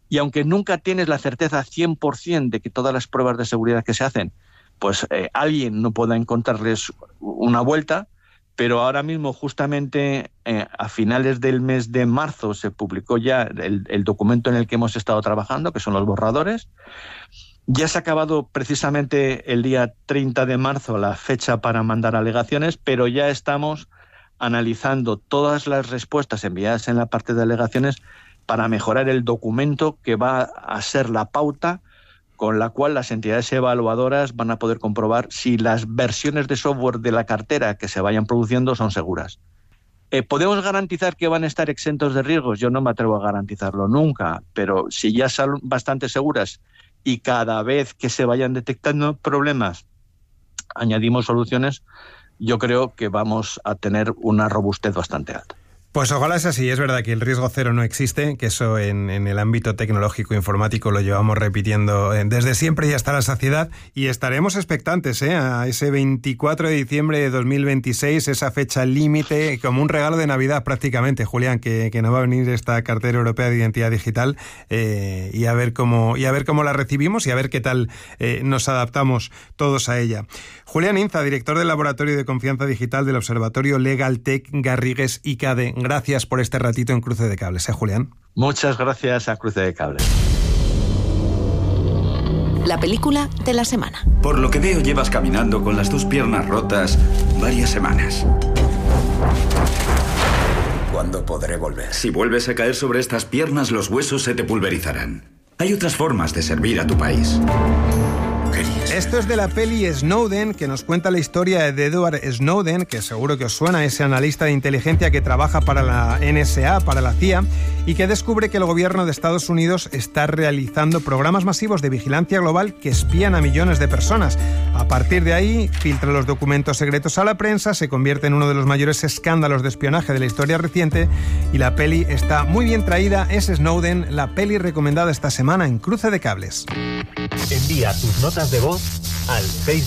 y aunque nunca tienes la certeza 100% de que todas las pruebas de seguridad que se hacen, pues alguien no pueda encontrarles una vuelta, pero ahora mismo justamente a finales del mes de marzo se publicó ya el documento en el que hemos estado trabajando, que son los borradores. Ya se ha acabado precisamente el día 30 de marzo la fecha para mandar alegaciones, pero ya estamos analizando todas las respuestas enviadas en la parte de alegaciones para mejorar el documento que va a ser la pauta con la cual las entidades evaluadoras van a poder comprobar si las versiones de software de la cartera que se vayan produciendo son seguras. ¿Podemos garantizar que van a estar exentos de riesgos? Yo no me atrevo a garantizarlo nunca, pero si ya son bastante seguras y cada vez que se vayan detectando problemas añadimos soluciones, yo creo que vamos a tener una robustez bastante alta. Pues ojalá sea así. Es verdad que el riesgo cero no existe, que eso en el ámbito tecnológico informático lo llevamos repitiendo desde siempre y hasta la saciedad, y estaremos expectantes a ese 24 de diciembre de 2026, esa fecha límite, como un regalo de Navidad prácticamente, Julián, que nos va a venir esta cartera europea de identidad digital, y a ver cómo la recibimos y a ver qué tal nos adaptamos todos a ella. Julián Inza, director del Laboratorio de Confianza Digital del Observatorio Legaltech Garrigues ICADE. Gracias por este ratito en Cruce de Cables, Julián. Muchas gracias a Cruce de Cables. La película de la semana. Por lo que veo, llevas caminando con las dos piernas rotas varias semanas. ¿Cuándo podré volver? Si vuelves a caer sobre estas piernas, los huesos se te pulverizarán. Hay otras formas de servir a tu país. Esto es de la peli Snowden, que nos cuenta la historia de Edward Snowden, que seguro que os suena, ese analista de inteligencia que trabaja para la NSA, para la CIA, y que descubre que el gobierno de Estados Unidos está realizando programas masivos de vigilancia global que espían a millones de personas. A partir de ahí, filtra los documentos secretos a la prensa, se convierte en uno de los mayores escándalos de espionaje de la historia reciente, y la peli está muy bien traída. Es Snowden, la peli recomendada esta semana en Cruce de Cables. Envía tus notas de voz al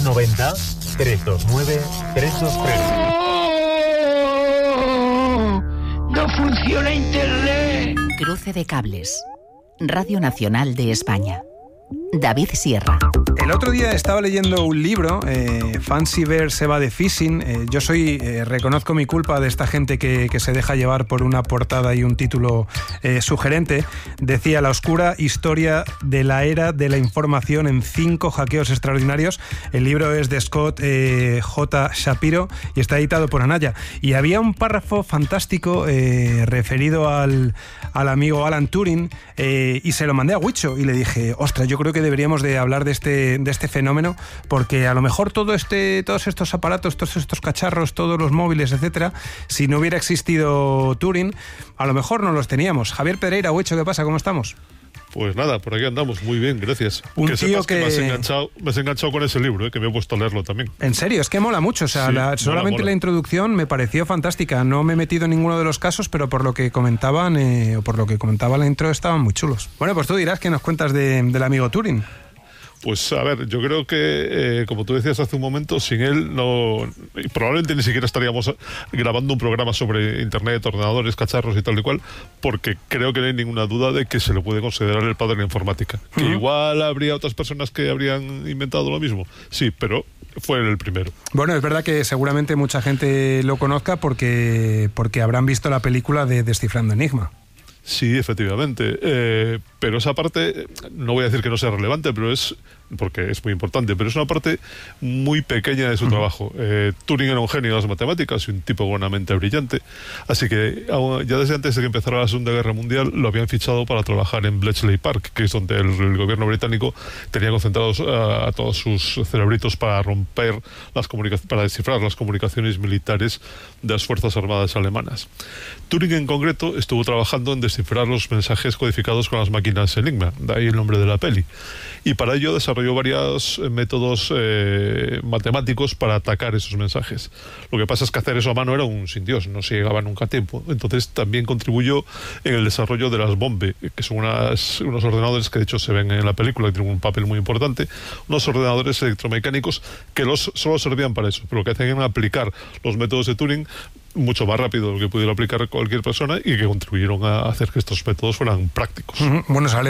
690-329-323. ¡No funciona Internet! Cruce de Cables. Radio Nacional de España. David Sierra. El otro día estaba leyendo un libro, Fancy Bear se va de fishing. Yo reconozco mi culpa de esta gente que se deja llevar por una portada y un título sugerente. Decía: la oscura historia de la era de la información en 5 hackeos extraordinarios. El libro es de Scott J. Shapiro y está editado por Anaya. Y había un párrafo fantástico referido al amigo Alan Turing, y se lo mandé a Huicho y le dije: ostras, yo creo que deberíamos de hablar de este fenómeno, porque a lo mejor todos estos aparatos, todos estos cacharros, todos los móviles, etcétera, si no hubiera existido Turing, a lo mejor no los teníamos. Javier Pereira, Huicho, ¿qué pasa? ¿Cómo estamos? Pues nada, por aquí andamos muy bien, gracias. Un que tío que me has enganchado con ese libro, que me he puesto a leerlo también. En serio, es que mola mucho. O sea, Sí, solamente mola. La introducción me pareció fantástica. No me he metido en ninguno de los casos, pero por lo que comentaban, o por lo que comentaba la intro, estaban muy chulos. Bueno, pues tú dirás qué nos cuentas del amigo Turing. Pues a ver, yo creo que, como tú decías hace un momento, sin él probablemente ni siquiera estaríamos grabando un programa sobre Internet, ordenadores, cacharros y tal y cual, porque creo que no hay ninguna duda de que se le puede considerar el padre de la informática. Que igual habría otras personas que habrían inventado lo mismo, sí, pero fue el primero. Bueno, es verdad que seguramente mucha gente lo conozca porque habrán visto la película de Descifrando Enigma. Sí, efectivamente, pero esa parte, no voy a decir que no sea relevante, pero porque es muy importante, pero es una parte muy pequeña de su trabajo. Turing era un genio de las matemáticas y un tipo con una mente brillante, así que ya desde antes de que empezara la Segunda Guerra Mundial lo habían fichado para trabajar en Bletchley Park, que es donde el gobierno británico tenía concentrados a todos sus cerebritos para para descifrar las comunicaciones militares de las Fuerzas Armadas alemanas. Turing en concreto estuvo trabajando en descifrar los mensajes codificados con las máquinas Enigma, de ahí el nombre de la peli, y para ello desarrolló varios métodos matemáticos para atacar esos mensajes. Lo que pasa es que hacer eso a mano era un sin Dios, no se llegaba nunca a tiempo. Entonces también contribuyó en el desarrollo de las Bombe, que son unos ordenadores que de hecho se ven en la película, que tienen un papel muy importante, unos ordenadores electromecánicos que solo servían para eso, pero lo que hacían era aplicar los métodos de Turing mucho más rápido de lo que pudiera aplicar cualquier persona y que contribuyeron a hacer que estos métodos fueran prácticos. Bueno, sale